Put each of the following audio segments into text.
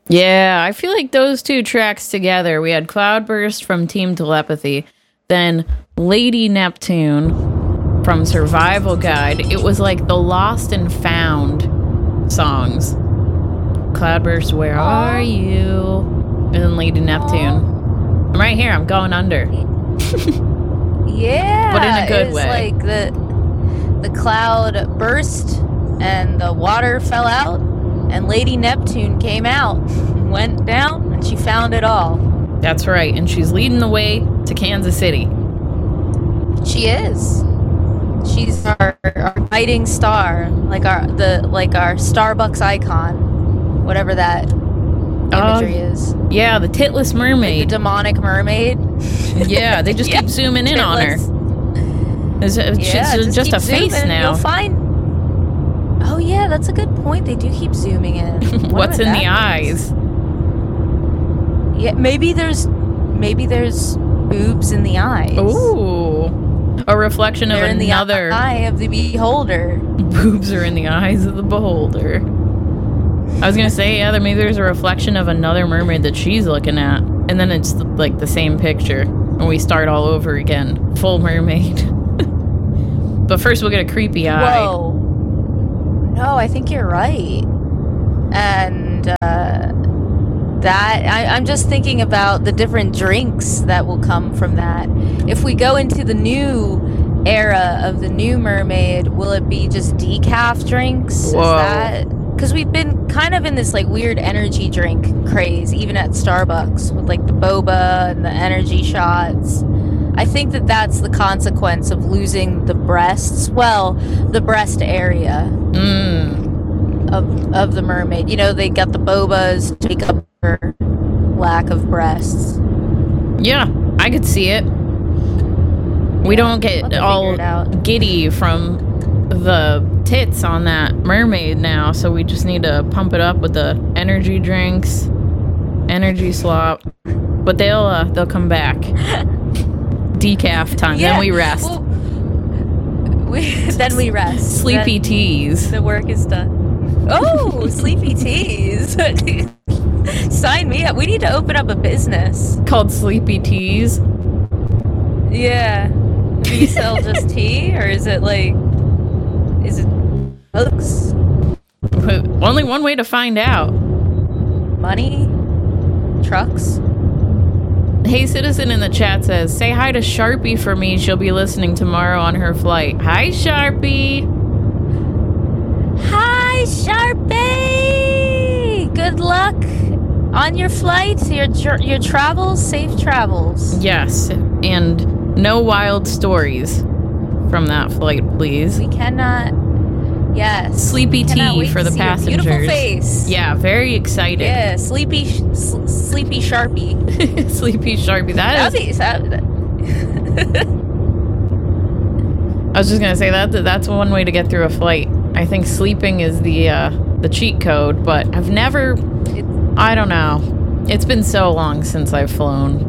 Yeah, I feel like those two tracks together. We had Cloudburst from Team Telepathy, then Lady Neptune from Survival Guide. It was like the lost and found songs. Cloudburst, where are you? And then Lady Neptune. I'm right here. I'm going under. Yeah, but in a good way. Like the cloud burst and the water fell out, and Lady Neptune came out, went down, and she found it all. That's right, and she's leading the way to Kansas City. She is. She's our guiding star, like our Starbucks icon, whatever that imagery is. Yeah, the titless mermaid, like the demonic mermaid. Yeah, they just keep zooming in on her. It's just a face zooming. now. You'll find. Oh yeah, that's a good point. They do keep zooming in. What's in the eyes? Yeah, maybe there's boobs in the eyes. Ooh, a reflection They're of another. In the eye of the beholder. Boobs are in the eyes of the beholder. I was gonna say, yeah, maybe there's a reflection of another mermaid that she's looking at, and then it's like the same picture, and we start all over again, full mermaid. But first, we'll get a creepy eye. Whoa! No, I think you're right, and I'm just thinking about the different drinks that will come from that. If we go into the new era of the new mermaid, will it be just decaf drinks? Whoa. Is that? Because we've been kind of in this like weird energy drink craze, even at Starbucks, with like the boba and the energy shots. I think that that's the consequence of losing the breasts. Well, the breast area of the mermaid. You know, they got the bobas to make up for lack of breasts. Yeah, I could see it. We don't get all giddy from the tits on that mermaid now, so we just need to pump it up with the energy drinks, energy slop. But they'll come back. Decaf time. Yeah. Then we rest. Well, then we rest. Sleepy teas. The work is done. Oh, sleepy teas. Sign me up. We need to open up a business called Sleepy Teas. Yeah. Do you sell just tea, or is it books? Only one way to find out. Money? Trucks? Hey, Citizen in the chat says, say hi to Sharpie for me. She'll be listening tomorrow on her flight. Hi, Sharpie. Hi, Sharpie. Good luck on your flight, your travels. Safe travels. Yes, and no wild stories from that flight, please. We cannot. Yes. Sleepy tea for the passengers. Beautiful face. Yeah, very excited. Yeah, sleepy Sharpie. Sleepy Sharpie. I was just gonna say that's one way to get through a flight. I think sleeping is the cheat code, but I've never. I don't know. It's been so long since I've flown.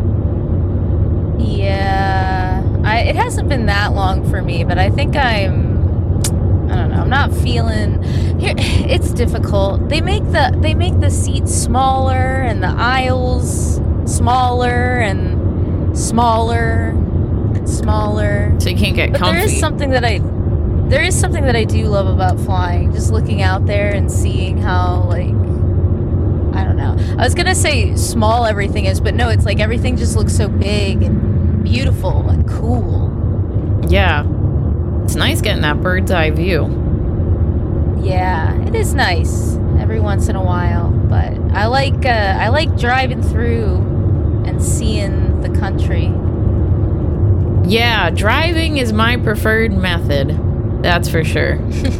Yeah, it hasn't been that long for me, but I think I don't know. I'm not feeling. Here, it's difficult. They make the seats smaller and the aisles smaller and smaller and smaller. So you can't get comfy. There is something that I do love about flying. Just looking out there and seeing how, like, I don't know. I was gonna say small everything is, but no, it's like everything just looks so big and beautiful and cool. Yeah. It's nice getting that bird's eye view. Yeah, it is nice every once in a while, but I like driving through and seeing the country. Yeah, driving is my preferred method. That's for sure.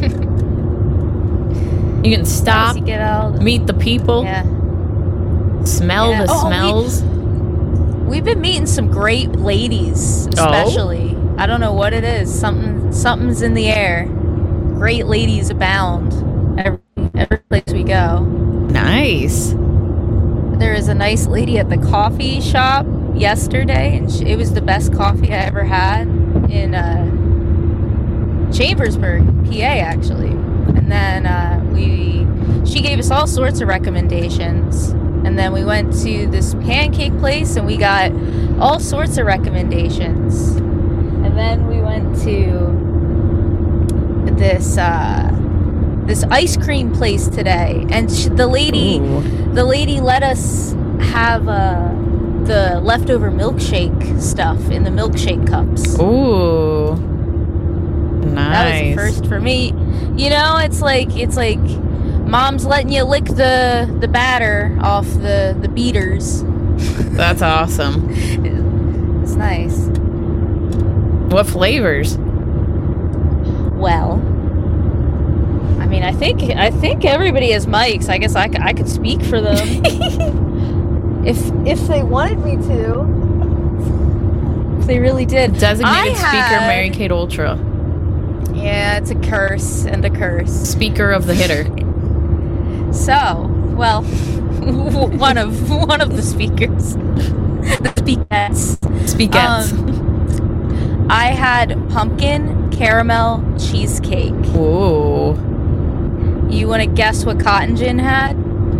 You can stop, meet the people, smell the smells. We've been meeting some great ladies, especially. Oh? I don't know what it is. Something's in the air. Great ladies abound every place we go. Nice. There is a nice lady at the coffee shop yesterday, and it was the best coffee I ever had in Chambersburg, PA, actually. And then She gave us all sorts of recommendations, and then we went to this pancake place and we got all sorts of recommendations, and then we went to this ice cream place today, and the lady let us have the leftover milkshake stuff in the milkshake cups. Ooh, nice. That was the first for me. You know, it's like mom's letting you lick the batter off the beaters. That's awesome. It's nice. What flavors? Well, I mean, I think everybody has mics. I guess I could speak for them if they wanted me to. If they really did. Designated speaker, Mary Kate Ultra. Yeah, it's a curse and a curse. Speaker of the hitter. So, well, one of the speakers. The speakettes. I had pumpkin caramel cheesecake. Ooh. You want to guess what Cotton Gin had?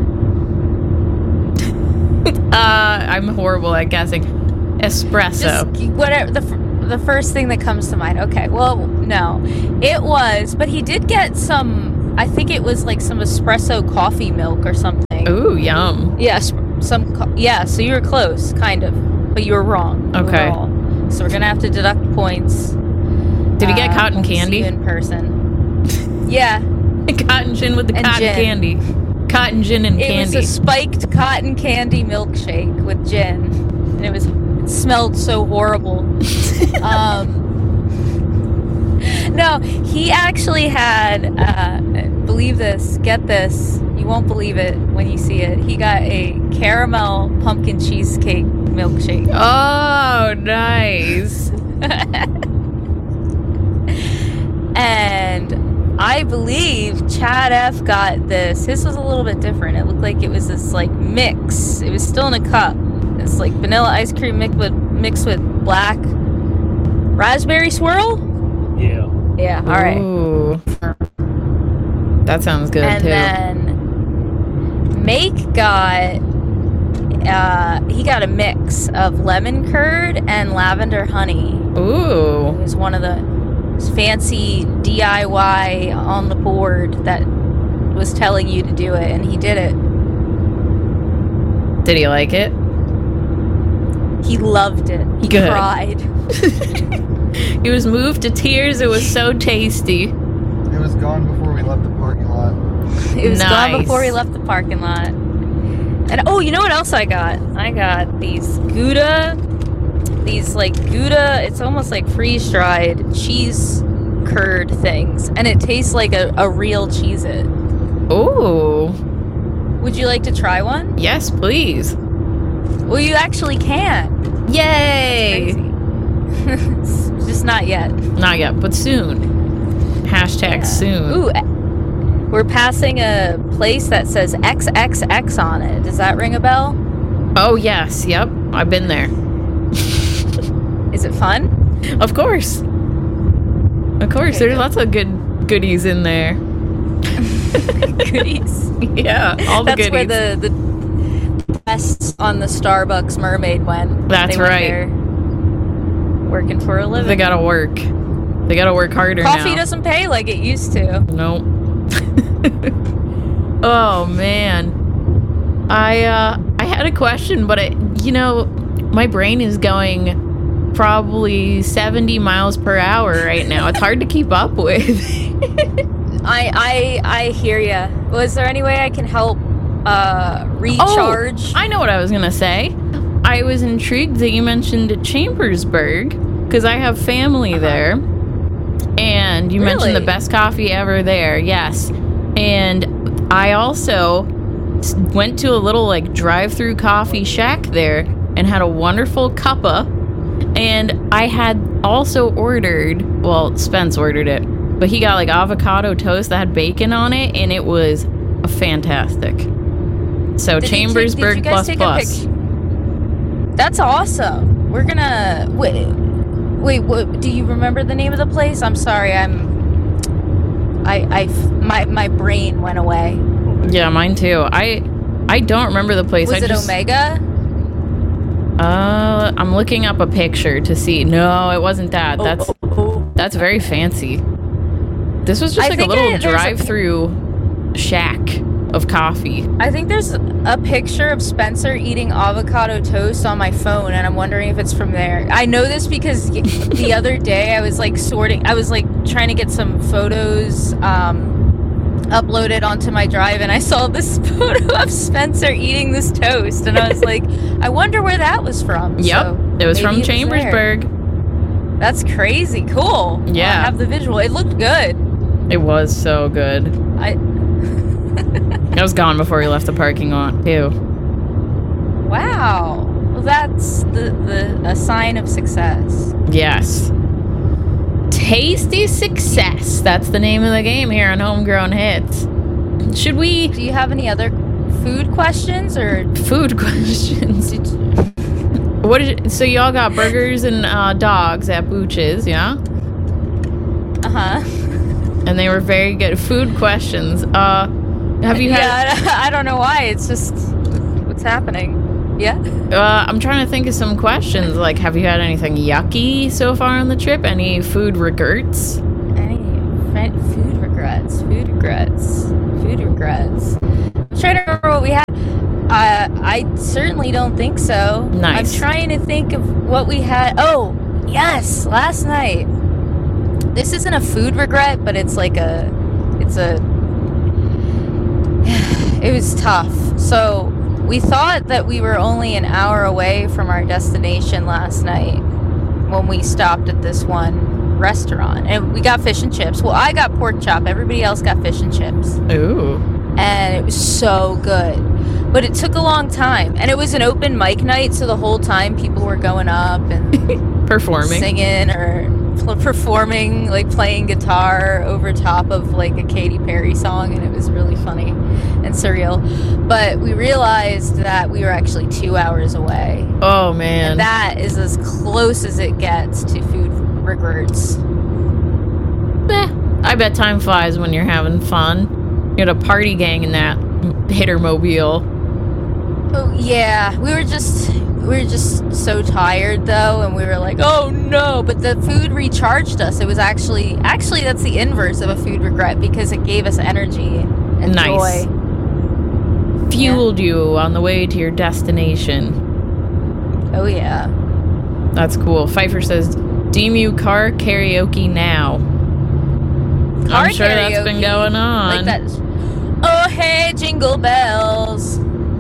I'm horrible at guessing. Espresso. Just whatever the first thing that comes to mind. Okay, well, no, it was, but he did get some. I think it was like some espresso coffee milk or something. Ooh, yum. Yes, So you were close, kind of, but you were wrong. Okay. Overall. So we're gonna have to deduct points. Did he get cotton See candy? you in person. Yeah. Cotton gin with the And cotton gin. candy. Cotton gin and It candy. was a spiked cotton candy milkshake with gin, and it smelled so horrible. No, he actually had. Believe this, get this. You won't believe it when you see it. He got a caramel pumpkin cheesecake milkshake. Oh, nice. And I believe Chad F got this. His was a little bit different. It looked like it was this like mix. It was still in a cup. It's like vanilla ice cream mixed with black raspberry swirl. Yeah. Yeah. All right. Ooh. That sounds good And too. then Make got he got a mix of lemon curd and lavender honey. Ooh. It was one of the fancy DIY on the board that was telling you to do it, and he did it. Did he like it? He loved it. He Good. cried. He was moved to tears. It was so tasty. It was gone before we left the parking lot. It was gone Nice. before we left the parking lot. And oh, you know what else I got? I got these Gouda. It's almost like freeze-dried cheese curd things. And it tastes like a real Cheez-It. Ooh. Would you like to try one? Yes, please. Well, you actually can. Yay! Crazy. Just not yet. Not yet, but soon. Hashtag soon. Ooh, we're passing a place that says XXX on it. Does that ring a bell? Oh, yes. Yep. I've been there. Is it fun? Of course. Of course. Okay, There's good. lots of good goodies in there. Goodies. Yeah. All the That's goodies. where the guests on the Starbucks Mermaid went. That's They went right. there working for a living. They gotta work. They gotta work harder now. Coffee doesn't pay like it used to. Nope. Oh man, I had a question, but my brain is going probably 70 miles per hour right now. It's hard to keep up with. I hear ya. Was there any way I can help recharge? Oh, I know what I was gonna say. I was intrigued that you mentioned Chambersburg because I have family there, and you mentioned the Really? best coffee ever there. Yes, and I also went to a little like drive-through coffee shack there and had a wonderful cuppa. And I had also ordered, well, Spence ordered it, but he got like avocado toast that had bacon on it, and it was fantastic. So Did you Chambersburg guys plus take a plus. picture? That's awesome. We're gonna wait. What, do you remember the name of the place? I'm sorry. my brain went away. Yeah, mine too. I don't remember the place. Was it Omega? I'm looking up a picture to see. No, it wasn't that. That's very fancy. This was just like a little drive-through shack of coffee. I think there's a picture of Spencer eating avocado toast on my phone, and I'm wondering if it's from there. I know this because the other day I was like trying to get some photos uploaded onto my drive, and I saw this photo of Spencer eating this toast, and I was like, I wonder where that was from. Yep, so it was from Chambersburg. That's crazy. Cool. Yeah. I have the visual. It looked good. It was so good. I was gone before we left the parking lot too. Wow. Well, that's a sign of success. Yes. Tasty Success. That's the name of the game here on Homegrown Hits. Should we... Do you have any other food questions or... Food questions. So y'all got burgers and dogs at Booch's, yeah? Uh-huh. And they were very good. Food questions. Have you had... Yeah, I don't know why. It's just... What's happening? Yeah? I'm trying to think of some questions. Like, have you had anything yucky so far on the trip? Any food regrets? Food regrets. I'm trying to remember what we had. I certainly don't think so. Nice. I'm trying to think of what we had. Oh, yes, last night. This isn't a food regret, but it was tough. So we thought that we were only an hour away from our destination last night when we stopped at this one restaurant, and we got fish and chips. Well, I got pork chop. Everybody else got fish and chips. Ooh. And it was so good. But it took a long time. And it was an open mic night, so the whole time people were going up and performing, singing or performing, like playing guitar over top of like a Katy Perry song, and it was really funny and surreal. But we realized that we were actually 2 hours away. Oh man. And that is as close as it gets to food regrets. I bet time flies when you're having fun. You had a party gang in that Hittermobile. Oh yeah, we were just so tired though, and we were like, oh no, but the food recharged us. It was actually that's the inverse of a food regret, because it gave us energy and nice. Joy. Fueled you on the way to your destination. Oh yeah. That's cool. Pfeiffer says, DMU car karaoke now. Car I'm sure karaoke, that's been going on. Like that. Oh hey, jingle bells.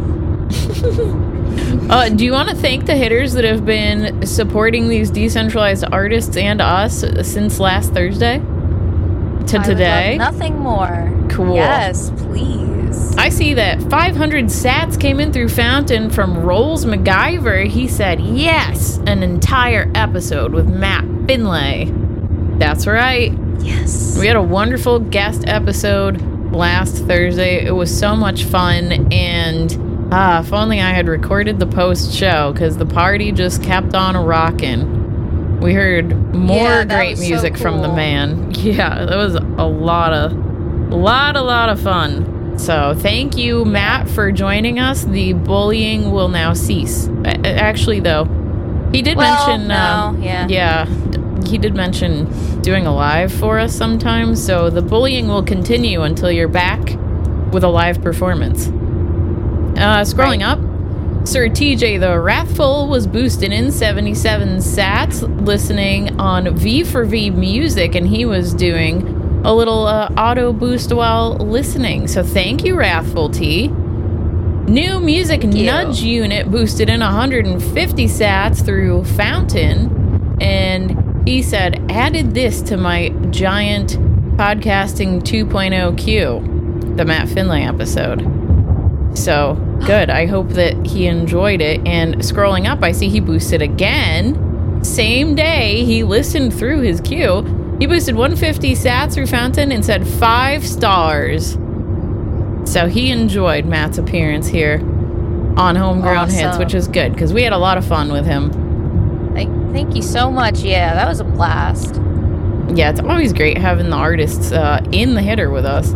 Do you want to thank the hitters that have been supporting these decentralized artists and us since last Thursday to today? I would love nothing more. Cool. Yes, please. I see that 500 sats came in through Fountain from Rolls MacGyver. He said, yes, an entire episode with Matt Finlay. That's right. Yes. We had a wonderful guest episode last Thursday. It was so much fun, and if only I had recorded the post-show, because the party just kept on rocking. We heard more great music from the man. Yeah, that was a lot of fun. So thank you, Matt, for joining us. The bullying will now cease. Actually, though, he did mention... he did mention doing a live for us sometimes, so the bullying will continue until you're back with a live performance. Scrolling up, Sir TJ the Wrathful was boosted in 77 sats listening on V4V Music, and he was doing a little auto boost while listening. So thank you, Wrathful T. New Music Nudge Unit boosted in 150 sats through Fountain, and he said, added this to my giant podcasting 2.0 queue, the Matt Finlay episode. So, good. I hope that he enjoyed it. And scrolling up, I see he boosted again. Same day, he listened through his queue. He boosted 150 sats through Fountain and said 5 stars. So he enjoyed Matt's appearance here on Homegrown Hits, which is good, because we had a lot of fun with him. Thank you so much. Yeah, that was a blast. Yeah, it's always great having the artists in the hitter with us.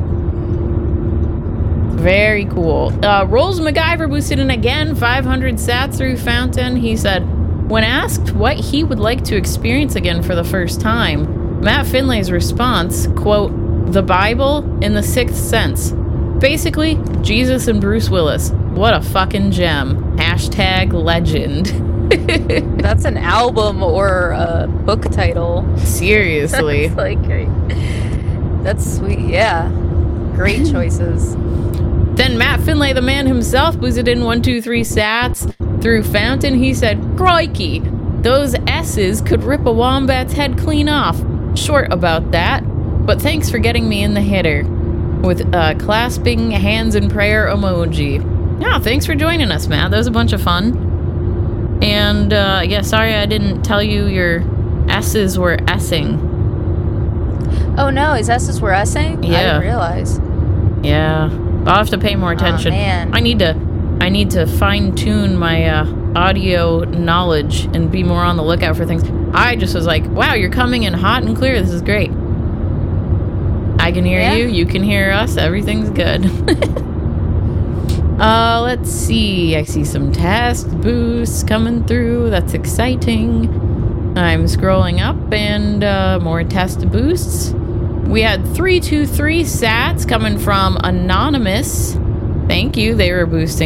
Very cool. Rolls MacGyver boosted in again, 500 sats through Fountain. He said, when asked what he would like to experience again for the first time, Matt Finlay's response, quote, the Bible in the Sixth Sense. Basically, Jesus and Bruce Willis. What a fucking gem. Hashtag legend. That's an album or a book title. Seriously. That's like, that's sweet. Yeah. Great choices. Then Matt Finlay, the man himself, boosted in 123 sats through Fountain. He said, crikey, those S's could rip a wombat's head clean off. Short about that, but thanks for getting me in the hitter. With clasping hands in prayer emoji. Yeah, thanks for joining us, Matt. That was a bunch of fun. And, yeah, sorry I didn't tell you your S's were S-ing. Oh, no, his S's were S-ing? Yeah. I didn't realize. Yeah. I'll have to pay more attention. Oh, man. I need to fine-tune my audio knowledge and be more on the lookout for things. I just was like, wow, you're coming in hot and clear. This is great. I can hear you. You can hear us. Everything's good. Let's see. I see some test boosts coming through. That's exciting. I'm scrolling up and more test boosts. We had 323 sats coming from Anonymous. Thank you. They were boosting